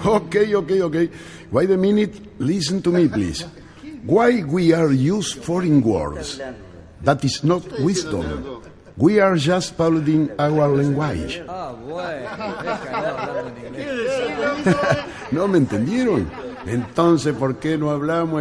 Okay. Wait a minute. Listen to me, please. Why we are use foreign words? That is not wisdom. We are just following our language. Bueno, déjalo hablando en inglés. ¿No me entendieron? Entonces, ¿por qué no hablamos